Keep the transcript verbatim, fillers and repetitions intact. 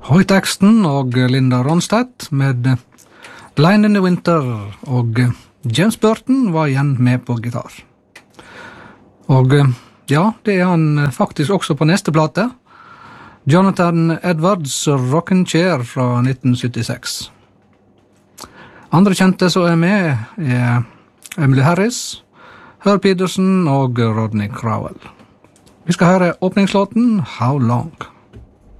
Hoyt og Linda Ronstadt med Line in the Winter, og James Burton var igjen med på gitar. Og ja, det er han faktisk også på neste plate. Jonathan Edwards Rockin' Chair fra nitten syttiseks. Andre kjente som er med er Emily Harris, Herb Peterson og Rodney Crowell. Vi skal høre åpningslåten How Long?